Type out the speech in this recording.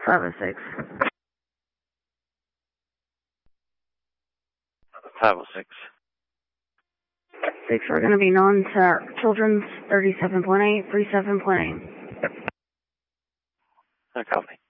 506. 506. 6, we're going to be non-children's 37.8, 37.8. I copy.